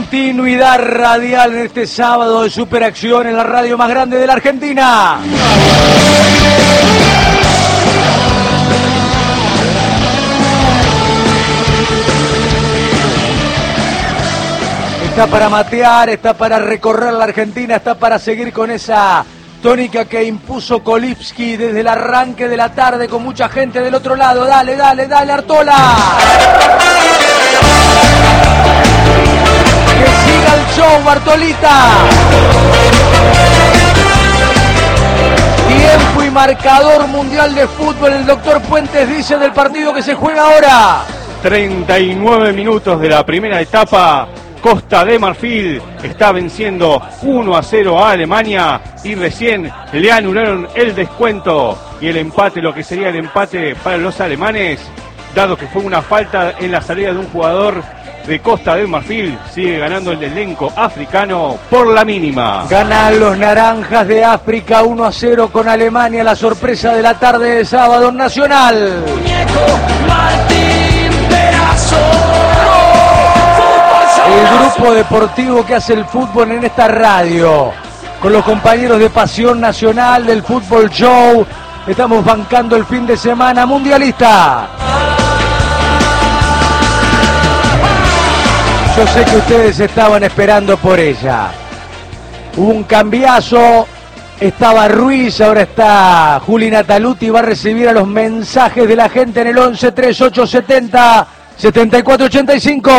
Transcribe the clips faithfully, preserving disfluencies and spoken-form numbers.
Continuidad radial en este sábado de superacción en la radio más grande de la Argentina. Está para matear, está para recorrer la Argentina, está para seguir con esa tónica que impuso Kolipski desde el arranque de la tarde con mucha gente del otro lado. Dale, dale, dale, Artola. Que siga el show, Bartolita. Tiempo y marcador mundial de fútbol. El doctor Puentes dice del partido que se juega ahora. treinta y nueve minutos de la primera etapa. Costa de Marfil está venciendo uno a cero a Alemania y recién le anularon el descuento y el empate, lo que sería el empate para los alemanes, dado que fue una falta en la salida de un jugador de Costa de Marfil. Sigue ganando el elenco africano por la mínima. Ganan los naranjas de África uno a cero con Alemania, la sorpresa de la tarde de sábado Nacional. El grupo deportivo que hace el fútbol en esta radio, con los compañeros de Pasión Nacional del Fútbol Show, estamos bancando el fin de semana mundialista. Yo sé que ustedes estaban esperando por ella. Hubo un cambiazo, estaba Ruiz, ahora está Juli Nataluti, va a recibir a los mensajes de la gente en el once treinta y ocho setenta setenta y cuatro ochenta y cinco.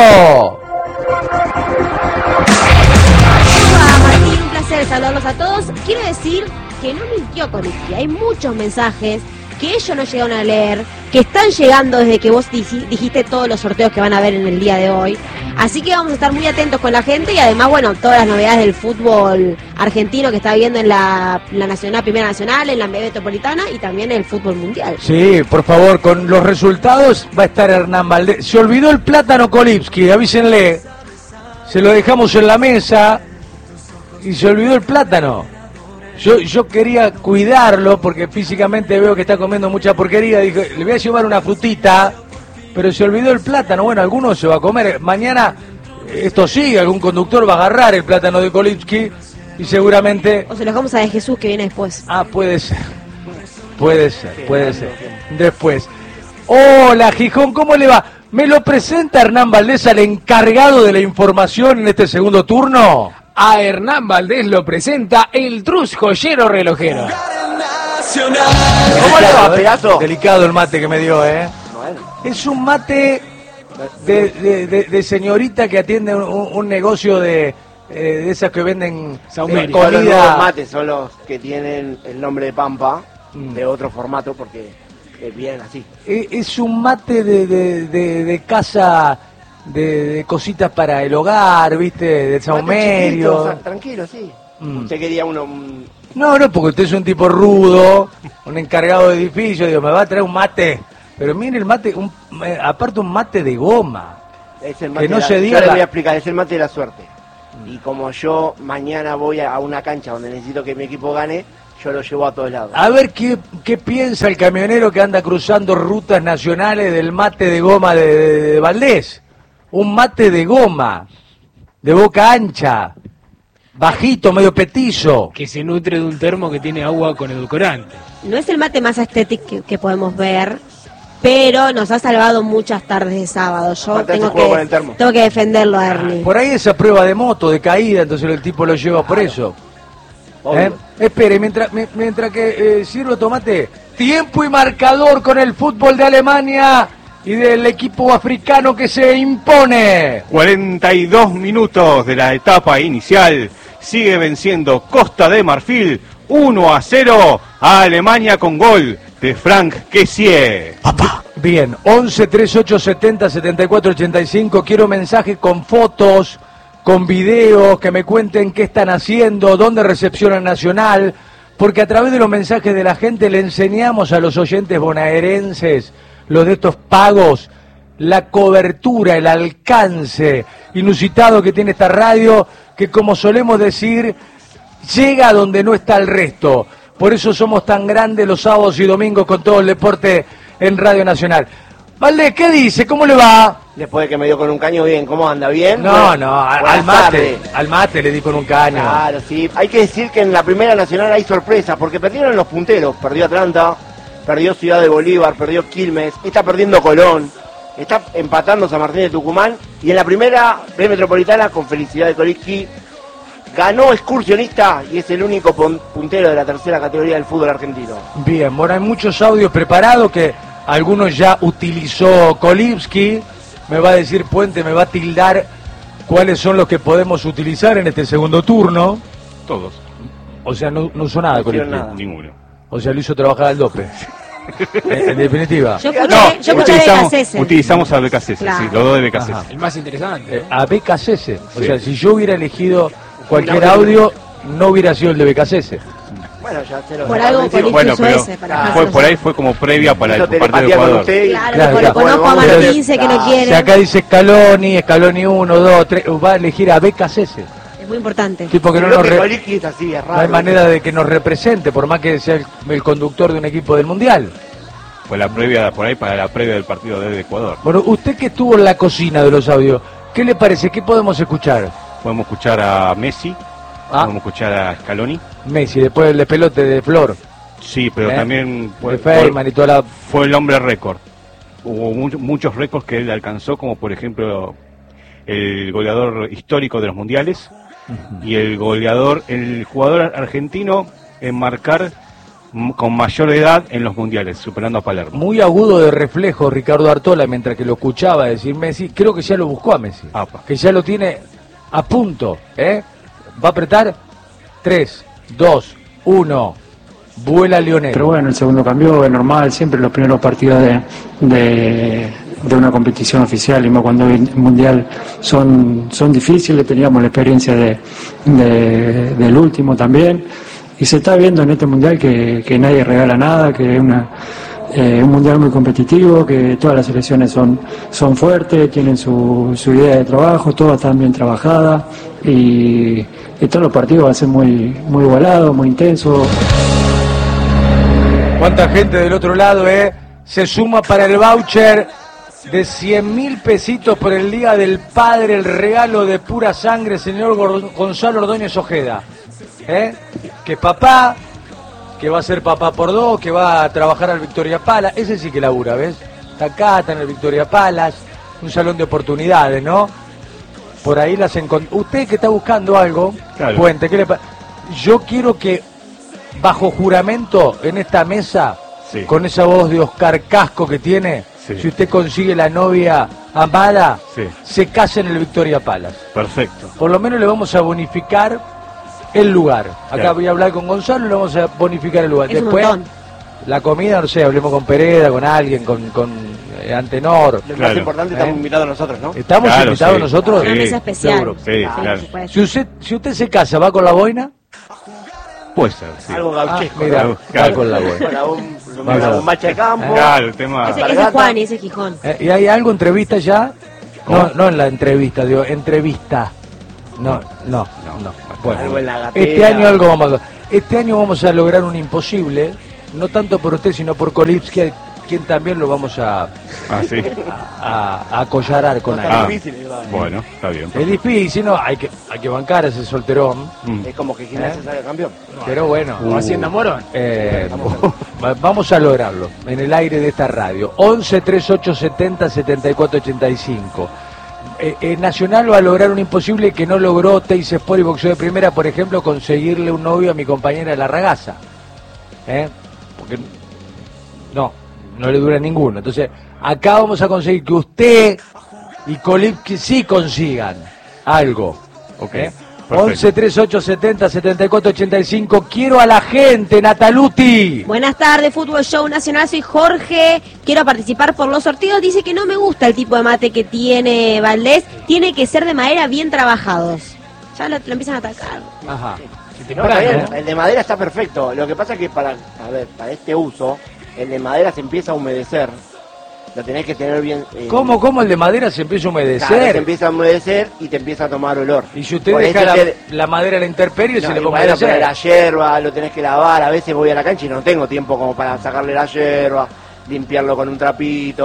Hola Martín, un placer saludarlos a todos. Quiero decir que no mintió Kolipski, hay muchos mensajes que ellos no llegaron a leer, que están llegando desde que vos dijiste todos los sorteos que van a ver en el día de hoy. Así que vamos a estar muy atentos con la gente y además, bueno, todas las novedades del fútbol argentino que está viendo en la, la Nacional, Primera Nacional, en la Metropolitana y también el fútbol mundial. Sí, por favor, con los resultados va a estar Hernán Valdés. Se olvidó el plátano Kolipski, avísenle. Se lo dejamos en la mesa y se olvidó el plátano. Yo, yo quería cuidarlo porque físicamente veo que está comiendo mucha porquería. Dije, le voy a llevar una frutita, pero se olvidó el plátano. Bueno, alguno se va a comer. Mañana esto sigue, algún conductor va a agarrar el plátano de Kolipski y seguramente... O se lo dejamos a de Jesús que viene después. Ah, puede ser. Puede ser, puede ser. Después. Hola, Gijón, ¿cómo le va? ¿Me lo presenta Hernán Valdés al encargado de la información en este segundo turno? A Hernán Valdés lo presenta el Trus Joyero Relojero. ¿Cómo le va, pedazo? Delicado el mate que me dio, ¿eh? Es un mate de, de, de, de señorita que atiende un, un negocio de, eh, de esas que venden eh, comida. Los mates son los que tienen el nombre de Pampa, mm. de otro formato, porque es bien así. Es un mate de, de, de, de casa... De, de cositas para el hogar, viste, de saumerio. Chiquito, tranquilo, sí. Mm. Usted quería uno... Un... No, no, porque usted es un tipo rudo, un encargado de edificio, digo, me va a traer un mate. Pero mire el mate, un, aparte un mate de goma. Es el mate que no de la, se diga yo le la... voy a explicar, es el mate de la suerte. Mm. Y como yo mañana voy a una cancha donde necesito que mi equipo gane, yo lo llevo a todos lados. A ver qué, qué piensa el camionero que anda cruzando rutas nacionales del mate de goma de, de, de Valdés. Un mate de goma, de boca ancha, bajito, medio petizo. Que se nutre de un termo que tiene agua con edulcorante. No es el mate más estético que, que podemos ver, pero nos ha salvado muchas tardes de sábado. Yo tengo que, tengo que defenderlo a Ernie. Por ahí esa prueba de moto, de caída, entonces el tipo lo lleva por eso. ¿Eh? Espere, mientras, mientras que eh, sirvo tomate, tiempo y marcador con el fútbol de Alemania y del equipo africano que se impone. cuarenta y dos minutos de la etapa inicial. Sigue venciendo Costa de Marfil uno a cero a Alemania con gol de Frank Kessié. Papá. Bien, once treinta y ocho setenta setenta y cuatro ochenta y cinco. Quiero mensajes con fotos, con videos, que me cuenten qué están haciendo, dónde recepcionan Nacional, porque a través de los mensajes de la gente le enseñamos a los oyentes bonaerenses, los de estos pagos, la cobertura, el alcance inusitado que tiene esta radio, que como solemos decir, llega a donde no está el resto. Por eso somos tan grandes los sábados y domingos con todo el deporte en Radio Nacional. Valdés, ¿qué dice? ¿Cómo le va? Después de que me dio con un caño, bien, ¿cómo anda? ¿Bien? No, Bueno, no, al buenas mate, tardes. al mate le di con un caño. Claro, sí. Hay que decir que en la Primera Nacional hay sorpresas, porque perdieron los punteros. Perdió Atlanta, perdió Ciudad de Bolívar, perdió Quilmes, está perdiendo Colón, está empatando San Martín de Tucumán. Y en la Primera B Metropolitana, con felicidad de Kolitsky, ganó Excursionista y es el único puntero de la tercera categoría del fútbol argentino. Bien, bueno, hay muchos audios preparados que algunos ya utilizó Kolitsky. Me va a decir Puente, me va a tildar cuáles son los que podemos utilizar en este segundo turno. Todos. O sea, no, no usó nada No hicieron Kolitsky. nada. Ninguno. O sea, lo hizo trabajar al dope. en, en definitiva. Yo escuché, No, yo escuché de utilizamos, Becasese. utilizamos a B K C S, Claro. sí, los dos de B K C S. Ajá. El más interesante. Eh, a B K C S. O Sí. sea, si yo hubiera elegido cualquier audio, no hubiera sido el de B K C S. Bueno, ya se lo Por algo decimos. Kolitsky Bueno, usó pero ese para Ah, fue, dejárselo por ahí saber. fue como previa para el Hizo partido de telepatía con Ecuador. usted y- Claro, Claro, porque claro. conozco a Bueno, Martín, sé que no claro. Si quiere. acá dice Scaloni, Scaloni uno, dos, tres, va a elegir a B K C S. Es muy importante. Tipo que no, Creo nos que re- Kolitsky es así, es raro. no hay manera de que nos represente, por más que sea el, el conductor de un equipo del Mundial. Fue la previa, por ahí para la previa del partido de Ecuador. Bueno, usted que estuvo en la cocina de los audios, ¿qué le parece? ¿Qué podemos escuchar? Podemos escuchar a Messi, Ah. podemos escuchar a Scaloni. Messi, después el de pelote de Flor, Sí, pero ¿Eh? también fue, de Feynman y toda la... fue el hombre récord. Hubo mu- muchos récords que él alcanzó, como por ejemplo el goleador histórico de los mundiales y el goleador, el jugador argentino en marcar m- con mayor edad en los mundiales, superando a Palermo. Muy agudo de reflejo Ricardo Artola mientras que lo escuchaba decir Messi, creo que ya lo buscó a Messi, Apa. que ya lo tiene a punto, ¿eh? Va a apretar tres, dos, uno, vuela Lionel. Pero bueno, el segundo cambió, es normal, siempre los primeros partidos de, de, de una competición oficial, y más cuando hay el mundial, son, son difíciles. Teníamos la experiencia de, de- del último también, y se está viendo en este mundial que, que nadie regala nada, que es una, eh, un mundial muy competitivo, que todas las selecciones son, son fuertes, tienen su, su idea de trabajo, todas están bien trabajadas, y, y todos los partidos van a ser muy, muy igualados, muy intensos. ¿Cuánta gente del otro lado, eh? Se suma para el voucher de cien mil pesitos por el Día del Padre, el regalo de pura sangre, señor Gor- Gonzalo Ordóñez Ojeda. ¿Eh? Que papá, que va a ser papá por dos, que va a trabajar al Victoria Palace, ese sí que labura, ¿ves? Está acá, está en el Victoria Palace, un salón de oportunidades, ¿no? Por ahí las encontró. Usted que está buscando algo, Claro. Puente, ¿qué le pa- Yo quiero que, bajo juramento, en esta mesa, Sí. con esa voz de Oscar Casco que tiene, Sí. si usted consigue la novia amada, Sí. se casa en el Victoria Palace. Perfecto. Por lo menos le vamos a bonificar el lugar. Acá Claro. voy a hablar con Gonzalo y le vamos a bonificar el lugar. Es un Después, montón. la comida, no sé, hablemos con Pereda, con alguien, con, con eh, Antenor. Lo Claro. más importante, ¿Eh? estamos invitados nosotros, ¿no? ¿Estamos Claro, invitados sí. nosotros? Una Sí, mesa especial. seguro. Sí, Sí, claro. por supuesto. Si usted, si usted se casa, ¿va con la boina? Puede ser, sí. Algo gauchesco. Ah, mira, ¿no? va claro. con la boina. Para un, Va una con- bombacha de campo. Claro, el tema... Ese, ese es Alpargata. Juan y ese es Gijón. Eh, ¿Y hay algo, entrevista ya? No, ¿Cómo? no en la entrevista, digo, entrevista. No, no, no. Bueno, Algo en la gatera. este año algo vamos a... Este año vamos a lograr un imposible, no tanto por usted, sino por Kolitsky, quien también lo vamos a, Ah, sí. a, a acollarar con Está algo. Ah. difícil, Iván. Bueno, está bien. Es difícil, ¿no? Hay que, hay que bancar a ese solterón, Mm. Es como que Gimnasia ¿Eh? salga campeón. pero bueno. ¿O Hacienda Morón? Eh, va- vamos a lograrlo en el aire de esta radio. once treinta y ocho setenta setenta y cuatro ochenta y cinco. Eh, eh, Nacional va a lograr un imposible que no logró Teis Sport y Boxeo de Primera, por ejemplo, conseguirle un novio a mi compañera Larragaza. ¿Eh? Porque no, no le dura ninguno. Entonces, acá vamos a conseguir que usted y Kolitsky sí consigan algo. Ok, ¿Eh? perfecto. once treinta y ocho setenta setenta y cuatro ochenta y cinco. Quiero a la gente, Nataluti. Buenas tardes, Fútbol Show Nacional, soy Jorge, quiero participar por los sorteos, dice que no me gusta el tipo de mate que tiene Valdés, tiene que ser de madera bien trabajados. Ya lo, lo empiezan a atacar. Ajá. No, está bien, el de madera está perfecto. Lo que pasa es que para, a ver, para este uso, el de madera se empieza a humedecer. Lo tenés que tener bien. eh, ¿Cómo, cómo el de madera se empieza a claro, humedecer? se empieza a humedecer y te empieza a tomar olor. Y si usted Por deja eso la, te- la madera a la intemperie, No, se le y puede bueno, pero humedecer. la hierba lo tenés que lavar. A veces voy a la cancha y no tengo tiempo como para sacarle la hierba, limpiarlo con un trapito.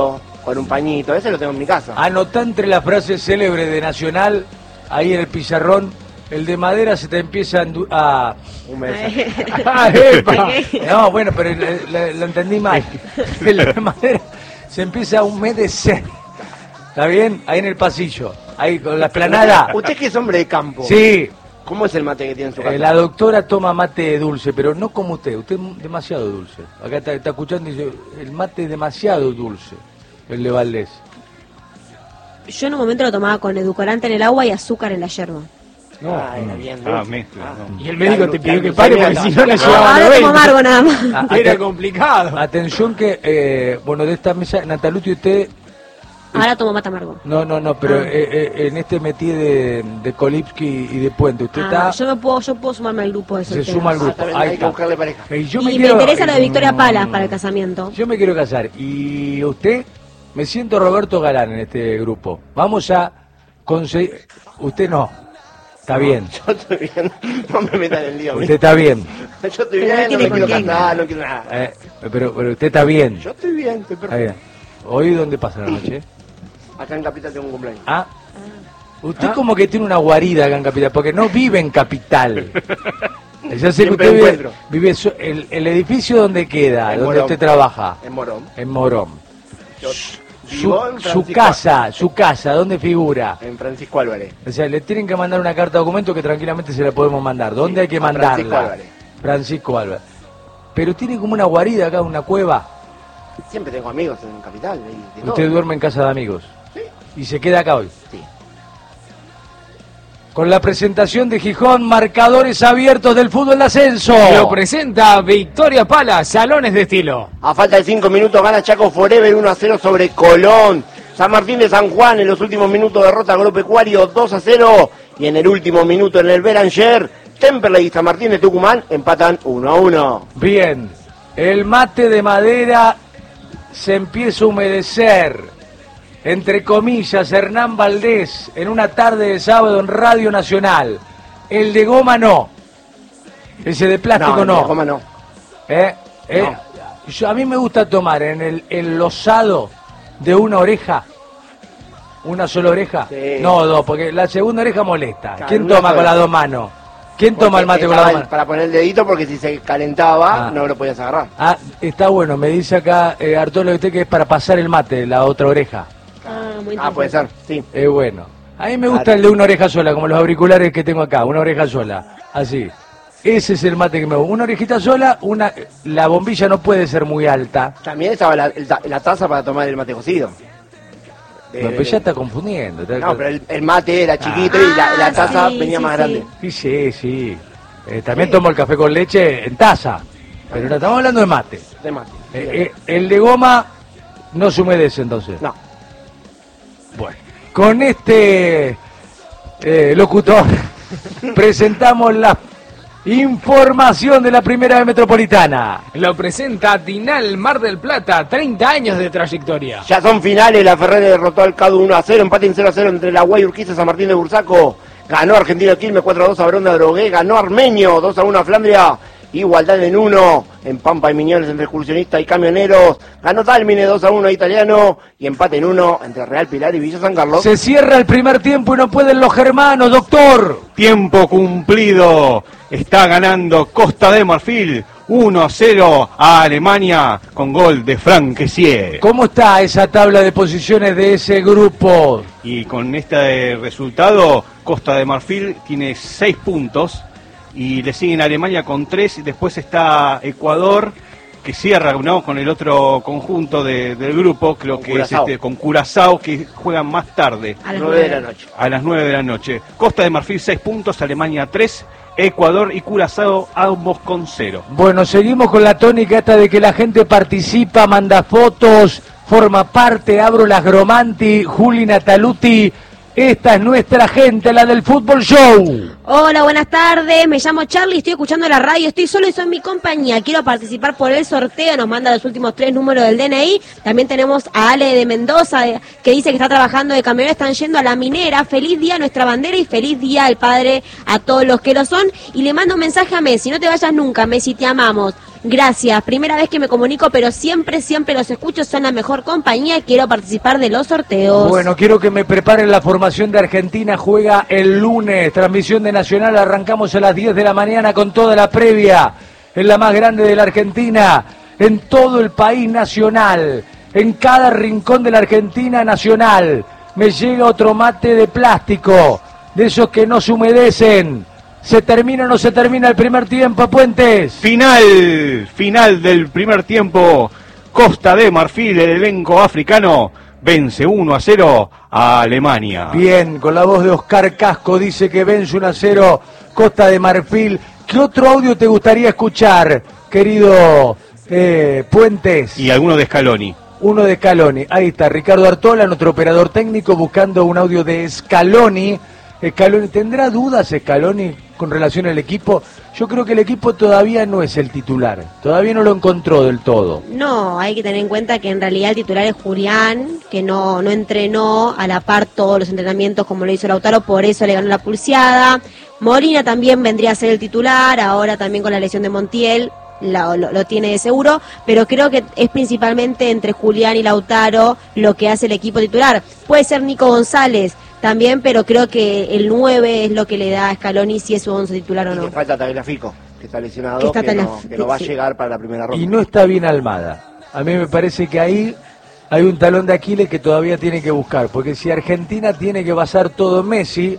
con un pañito, ese lo tengo en mi casa. Anotá entre las frases célebres de Nacional, ahí en el pizarrón, el de madera se te empieza a... endu- a... Humedecer. Ah, epa. No, bueno, pero lo entendí mal. El de madera se empieza a humedecer. ¿Está bien? Ahí en el pasillo, ahí con la esplanada. Usted que es hombre de campo. Sí. ¿Cómo es el mate que tiene en su casa? Eh, la doctora toma mate dulce, pero no como usted. Usted es demasiado dulce. Acá está, está escuchando y dice, el mate es demasiado dulce, el de Valdés. Yo en un momento lo tomaba con edulcorante en el agua y azúcar en la yerba. No, Ah, era bien Ah, dulce. mezcla, no. Y el médico La te glu- pidió la que pare porque glucemia si no la no. llevaba a Ahora tomo noventa. amargo nada más. Ah, Era aten- complicado. Atención que, eh, bueno, de esta mesa, Nataluti, usted... Ahora tomo mate amargo. No, no, no, pero Ah. eh, eh, en este metí de, de Kolipsky y de Puente. Usted Ah, está... yo me puedo, yo puedo sumarme al grupo de Se solteros. suma al Ah, grupo. está bien, Ahí hay que está. buscarle pareja. Eh, yo Y me, quiero- interesa lo de Victoria Mm, Palas para el casamiento. Yo me quiero casar. Y usted, me siento Roberto Galán en este grupo. Vamos a conseguir... Usted no. Está bien. Yo estoy bien, no me metan en el lío. Usted está bien. Yo estoy Pero bien, no no tiene me con quiero quién. casar, no quiero nada. Eh, pero, pero usted está bien. Yo estoy bien, estoy Está perfecto. bien. ¿Hoy dónde pasa la noche? Acá en Capital tengo un cumpleaños. Ah. Usted como que tiene una guarida acá en Capital, porque no vive en Capital. Ya sé que Siempre usted vive, encuentro. vive so- el, el edificio donde queda, En donde Morón. usted trabaja, En Morón. en Morón. Yo Su, vivo en su Francisco- casa, su casa, ¿dónde figura? En Francisco Álvarez. O sea, le tienen que mandar una carta de documento que tranquilamente se la podemos mandar. ¿Dónde Sí, hay que a Francisco mandarla? Álvarez. Francisco Álvarez. Pero tiene como una guarida acá, una cueva. Siempre tengo amigos en Capital. y de Usted todo. duerme en casa de amigos. Sí. Y se queda acá hoy. Sí. Con la presentación de Gijón, marcadores abiertos del fútbol de ascenso. Lo presenta Victoria Palas, Salones de Estilo. A falta de cinco minutos gana Chaco Forever uno a cero sobre Colón. San Martín de San Juan en los últimos minutos derrota a Agropecuario dos a cero. Y en el último minuto en el Beranger, Temperley y San Martín de Tucumán empatan uno a uno. Bien, el mate de madera se empieza a humedecer. Entre comillas, Hernán Valdés, en una tarde de sábado en Radio Nacional. El de goma no. Ese de plástico no. No, cómo no. ¿Eh? ¿Eh? Yo, a mí me gusta tomar en el enlosado de una oreja. ¿Una sola oreja? Sí. No, dos, porque la segunda oreja molesta. Claro, ¿Quién una toma con sola. las dos manos? ¿Quién toma el mate con las Estaba dos el- manos? Para poner el dedito porque si se calentaba Ah. no lo podías agarrar. Ah, está bueno, me dice acá eh, Arturo usted que es para pasar el mate, la otra oreja. Ah, muy Ah, puede ser, sí. Es bueno. A mí me gusta el de una oreja sola, como los auriculares que tengo acá, una oreja sola, así. Ese es el mate que me gusta. Una orejita sola, una la bombilla no puede ser muy alta. También estaba la, el ta- la taza para tomar el mate cocido. De- No, pero ya está confundiendo. está- No, pero el, el mate era chiquito y la, la Ah, taza sí, venía sí, más sí. grande. Sí, sí, sí. Eh, también tomo el café con leche en taza, pero no estamos hablando de mate. De mate. Eh, eh, el de goma no se humedece entonces. No. Bueno, con este eh, locutor presentamos la información de la Primera B Metropolitana. Lo presenta Dinal Mar del Plata, treinta años de trayectoria. Ya son finales, la Ferrere derrotó al Cadu uno a cero, empate en cero a cero entre la Guay Urquiza y San Martín de Bursaco. Ganó Argentino Quilmes cuatro a dos a Bronda Drogué, ganó Armenio dos a uno a Flandria. Igualdad en uno en Pampa y Miñones entre excursionistas y camioneros. Ganó Dálmine dos a uno a Italiano y empate en uno entre Real Pilar y Villa San Carlos. Se cierra el primer tiempo y no pueden los germanos, doctor. Tiempo cumplido. Está ganando Costa de Marfil uno a cero a Alemania con gol de Frank Kessié. ¿Cómo está esa tabla de posiciones de ese grupo? Y con este resultado, Costa de Marfil tiene seis puntos y le siguen Alemania con tres. Y después está Ecuador, que cierra, ¿no?, con el otro conjunto de- del grupo, creo Con que Curazao. es este, con Curazao, que juegan más tarde, A las nueve de nueve. la noche. a las nueve de la noche. Costa de Marfil seis puntos, Alemania tres, Ecuador y Curazao ambos con cero. Bueno, seguimos con la tónica esta de que la gente participa, manda fotos, forma parte, abro las Gromanti, Juli Nataluti. Esta es nuestra gente, la del Fútbol Show. Hola, buenas tardes. Me llamo Charlie, estoy escuchando la radio, estoy solo y soy mi compañía. Quiero participar por el sorteo, nos manda los últimos tres números del D N I. También tenemos a Ale de Mendoza, eh, que dice que está trabajando de camionero, están yendo a la minera. Feliz día a nuestra bandera y feliz día al padre a todos los que lo son. Y le mando un mensaje a Messi, no te vayas nunca, Messi, te amamos. Gracias, primera vez que me comunico, pero siempre, siempre los escucho, son la mejor compañía y quiero participar de los sorteos. Bueno, quiero que me preparen la formación de Argentina, juega el lunes, transmisión de Nacional, arrancamos a las diez de la mañana con toda la previa, es la más grande de la Argentina, en todo el país nacional, en cada rincón de la Argentina nacional, me llega otro mate de plástico, de esos que no se humedecen. ¿Se termina o no se termina el primer tiempo, Puentes? Final, final del primer tiempo. Costa de Marfil, el elenco africano, vence uno a cero a Alemania. Bien, con la voz de Oscar Casco, dice que vence uno a cero Costa de Marfil. ¿Qué otro audio te gustaría escuchar, querido eh, Puentes? Y alguno de Scaloni. Uno de Scaloni. Ahí está, Ricardo Artola, nuestro operador técnico, buscando un audio de Scaloni. Scaloni, ¿tendrá dudas Scaloni con relación al equipo? Yo creo que el equipo todavía no es el titular, todavía no lo encontró del todo. No, hay que tener en cuenta que en realidad el titular es Julián, que no, no entrenó a la par todos los entrenamientos como lo hizo Lautaro, por eso le ganó la pulseada. Molina también vendría a ser el titular, ahora también con la lesión de Montiel, lo, lo, lo tiene de seguro, pero creo que es principalmente entre Julián y Lautaro lo que hace el equipo titular. Puede ser Nico González también, pero creo que el nueve es lo que le da a Scaloni si es su once titular o no. Y le falta Tagliafico, que está lesionado, que, está que, tala... no, que no va a sí. llegar para la primera ronda. Y no está bien Almada. A mí me parece que ahí hay un talón de Aquiles que todavía tiene que buscar, porque si Argentina tiene que basar todo en Messi,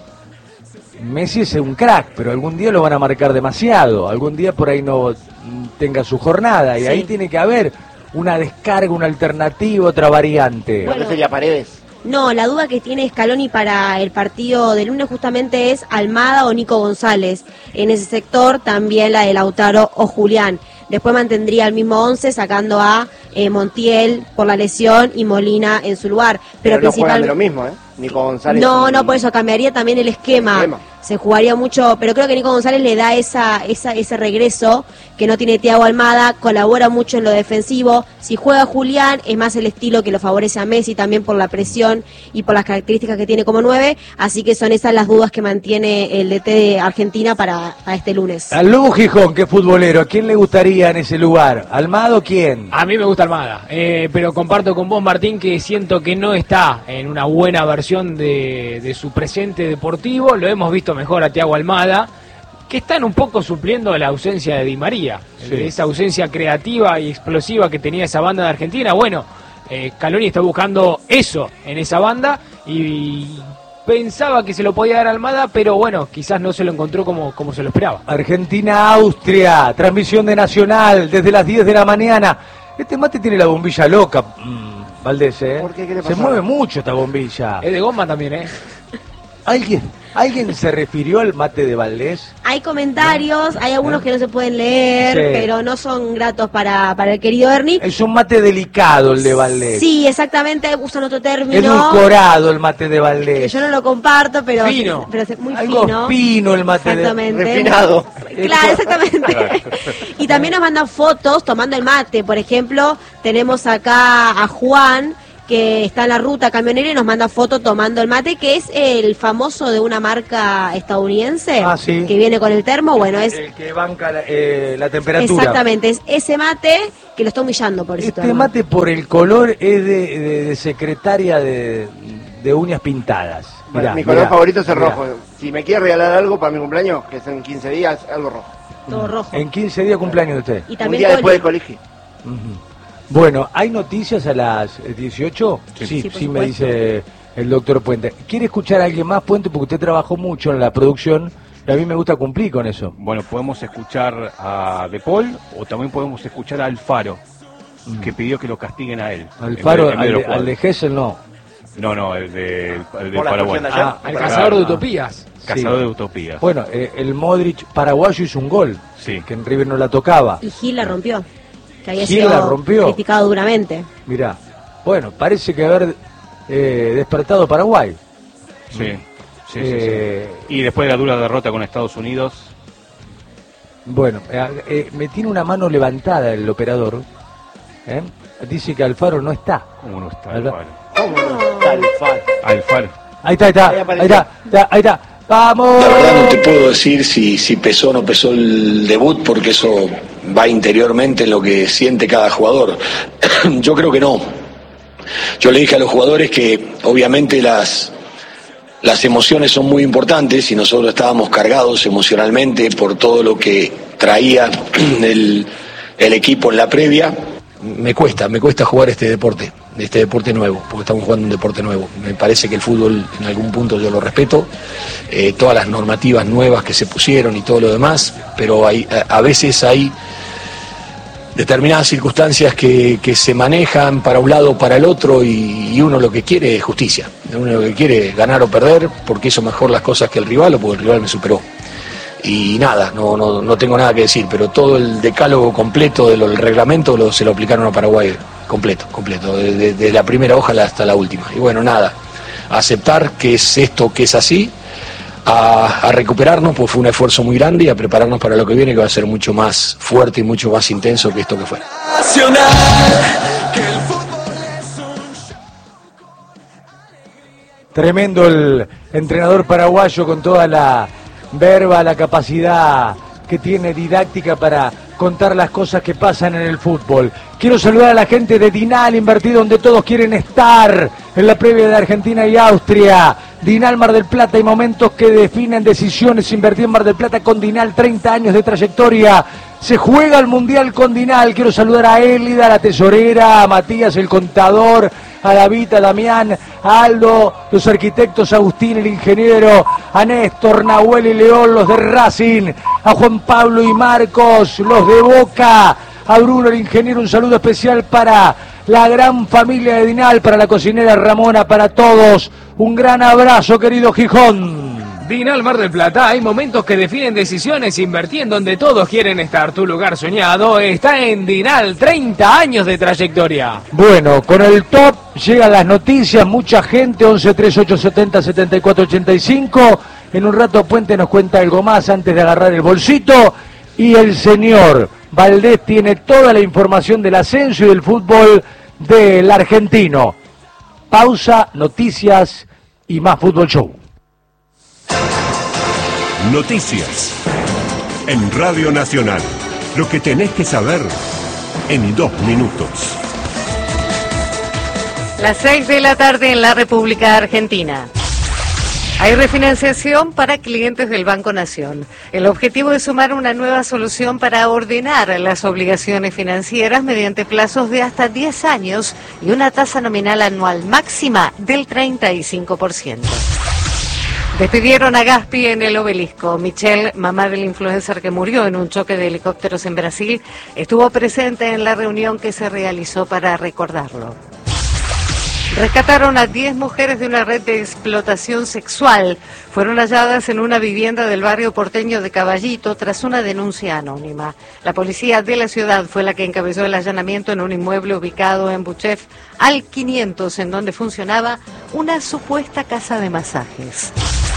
Messi es un crack, pero algún día lo van a marcar demasiado, algún día por ahí no tenga su jornada, y sí. Ahí tiene que haber una descarga, una alternativa, otra variante. Bueno, ¿no sería Paredes? No, la duda que tiene Scaloni para el partido del lunes justamente es Almada o Nico González. En ese sector también la de Lautaro o Julián. Después mantendría el mismo once sacando a eh, Montiel por la lesión y Molina en su lugar. Pero, Pero no juegan de lo mismo, ¿eh? Nico González. No, y... no, por eso cambiaría también el esquema. el esquema. Se jugaría mucho, pero creo que Nico González le da esa, esa ese regreso que no tiene Thiago Almada, colabora mucho en lo defensivo. Si juega Julián, es más el estilo que lo favorece a Messi, también por la presión y por las características que tiene como nueve. Así que son esas las dudas que mantiene el D T de Argentina para, para este lunes. Al Lobo Gijón, que es futbolero, ¿a quién le gustaría en ese lugar? ¿Almada o quién? A mí me gusta Almada, eh, pero comparto con vos, Martín, que siento que no está en una buena versión de, de su presente deportivo. Lo hemos visto mejor a Thiago Almada, que están un poco supliendo la ausencia de Di María, sí. Esa ausencia creativa y explosiva que tenía esa banda de Argentina. Bueno, eh, Scaloni está buscando eso en esa banda y pensaba que se lo podía dar a Almada, pero bueno, quizás no se lo encontró como, como se lo esperaba. Argentina-Austria, transmisión de Nacional desde las diez de la mañana. Este mate tiene la bombilla loca, mm, Valdés, ¿eh? ¿Por qué? ¿Qué le se pasa? mueve mucho esta bombilla. Es de goma también, ¿eh? ¿Alguien, ¿Alguien se refirió al mate de Valdés? Hay comentarios, hay algunos ¿Eh? que no se pueden leer, Sí. pero no son gratos para, para el querido Ernie. Es un mate delicado el de Valdés. Sí, exactamente, usan otro término. Edulcorado el mate de Valdés. Que yo no lo comparto, pero, Fino. pero es muy Algo fino. fino el mate de Exactamente. Refinado. Claro, exactamente. Y también nos mandan fotos tomando el mate. Por ejemplo, tenemos acá a Juan, que está en la ruta camionera y nos manda fotos tomando el mate, que es el famoso de una marca estadounidense, Ah, sí. que viene con el termo. Bueno, es el que banca la, eh, la temperatura. exactamente, es ese mate que lo está humillando por eso. Este mate por el color es de, de- de secretaria de, de uñas pintadas. Mirá, Mi color mirá, favorito es el mirá. rojo. Si me quiere regalar algo para mi cumpleaños, que es en quince días, algo rojo. Todo rojo. En quince días cumpleaños de usted. Y Un también día Coli. después del colegio. Ujú. Bueno, ¿hay noticias a las dieciocho? Sí, sí, Sí, por sí me supuesto. dice el doctor Puente. ¿Quiere escuchar a alguien más, Puente? Porque usted trabajó mucho en la producción y a mí me gusta cumplir con eso. Bueno, podemos escuchar a De Paul o también podemos escuchar a Alfaro, que pidió que lo castiguen a él. Alfaro, En vez de- en vez de al, los de- al de jugadores. Gessel no. No, no, el de, el de Por la Paraguay. expulsión de ayer. Ah, El Claro. cazador de utopías. Cazador Sí. de utopías. Bueno, eh, el Modric paraguayo hizo un gol, Sí. que en River no la tocaba. Y Gil la rompió, que había Gil sido la rompió. criticado duramente. Mirá, bueno, parece que haber eh, despertado Paraguay. Sí, sí, sí, Eh, sí. Y después de la dura derrota con Estados Unidos, Bueno, eh, eh, me tiene una mano levantada el operador. ¿eh? Dice que Alfaro no está. ¿cómo no está Alba- Alfaro? ¿Cómo no está el fan? Alfaro. Ahí está, ahí está, Ahí ahí apareció. está, ya, ahí está. ¡Vamos! La verdad no te puedo decir si, si pesó o no pesó el debut, porque eso va interiormente en lo que siente cada jugador. Yo creo que no. Yo le dije a los jugadores que obviamente las, las emociones son muy importantes y nosotros estábamos cargados emocionalmente por todo lo que traía el, el equipo en la previa. Me cuesta, me cuesta jugar este deporte, este deporte nuevo, porque estamos jugando un deporte nuevo. Me parece que el fútbol en algún punto yo lo respeto, eh, todas las normativas nuevas que se pusieron y todo lo demás, pero hay, a, a veces hay determinadas circunstancias que, que se manejan para un lado o para el otro y, y uno lo que quiere es justicia, uno lo que quiere es ganar o perder porque hizo mejor las cosas que el rival o porque el rival me superó. Y nada, no, no, no tengo nada que decir, pero todo el decálogo completo del reglamento lo, se lo aplicaron a Paraguay, completo, completo, desde de la primera hoja hasta la última. Y bueno, nada, aceptar que es esto, que es así, a, a recuperarnos, pues fue un esfuerzo muy grande y a prepararnos para lo que viene, que va a ser mucho más fuerte y mucho más intenso que esto que fue. Tremendo el entrenador paraguayo con toda la verba, la capacidad que tiene didáctica para contar las cosas que pasan en el fútbol. Quiero saludar a la gente de Dinal Invertido, donde todos quieren estar en la previa de Argentina y Austria. Dinal Mar del Plata, hay momentos que definen decisiones. Invertir en Mar del Plata con Dinal, treinta años de trayectoria. Se juega el Mundial con Dinal. Quiero saludar a Élida, la tesorera, a Matías, el contador, a David, a Damián, a Aldo, los arquitectos, a Agustín, el ingeniero, a Néstor, Nahuel y León, los de Racing, a Juan Pablo y Marcos, los de Boca, a Bruno, el ingeniero, un saludo especial para la gran familia de Dinal, para la cocinera Ramona, para todos, un gran abrazo, querido Gijón. Dinal Mar del Plata, hay momentos que definen decisiones. Invertí en donde todos quieren estar. Tu lugar soñado está en Dinal, treinta años de trayectoria. Bueno, con el top llegan las noticias, mucha gente, once tres ocho setenta setenta y cuatro ochenta y cinco. En un rato Puente nos cuenta algo más antes de agarrar el bolsito. Y el señor Valdés tiene toda la información del ascenso y del fútbol del argentino. Pausa, noticias y más Fútbol Show. Noticias en Radio Nacional. Lo que tenés que saber en dos minutos. Las seis de la tarde en la República Argentina. Hay refinanciación para clientes del Banco Nación. El objetivo es sumar una nueva solución para ordenar las obligaciones financieras mediante plazos de hasta diez años y una tasa nominal anual máxima del treinta y cinco por ciento. Despidieron a Gaspi en el Obelisco. Michelle, mamá del influencer que murió en un choque de helicópteros en Brasil, estuvo presente en la reunión que se realizó para recordarlo. Rescataron a diez mujeres de una red de explotación sexual. Fueron halladas en una vivienda del barrio porteño de Caballito tras una denuncia anónima. La policía de la ciudad fue la que encabezó el allanamiento en un inmueble ubicado en Buchef al quinientos, en donde funcionaba una supuesta casa de masajes.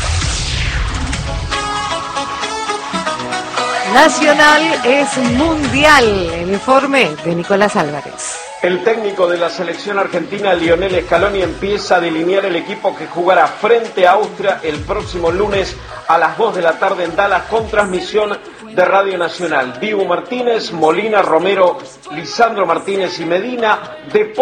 Nacional es mundial. El informe de Nicolás Álvarez. El técnico de la selección argentina, Lionel Scaloni, empieza a delinear el equipo que jugará frente a Austria el próximo lunes a las dos de la tarde en Dallas, con transmisión de Radio Nacional. Dibu Martínez, Molina, Romero, Lisandro Martínez y Medina. De